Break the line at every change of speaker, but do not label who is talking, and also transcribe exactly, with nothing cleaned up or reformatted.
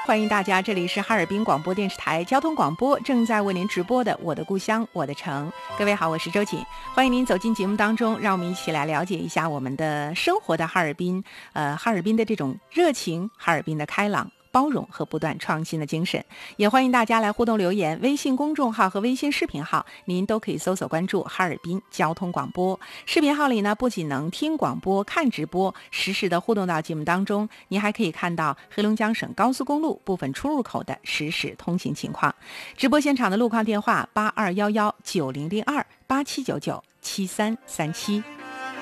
欢迎大家，这里是哈尔滨广播电视台交通广播正在为您直播的我的故乡我的城。各位好，我是周瑾，欢迎您走进节目当中，让我们一起来了解一下我们的生活的哈尔滨，呃，哈尔滨的这种热情，哈尔滨的开朗包容和不断创新的精神。也欢迎大家来互动留言，微信公众号和微信视频号您都可以搜索关注哈尔滨交通广播。视频号里呢，不仅能听广播看直播，实时的互动到节目当中，您还可以看到黑龙江省高速公路部分出入口的实时通行情况。直播现场的路况电话八二一一九零零二八七九九七三三七。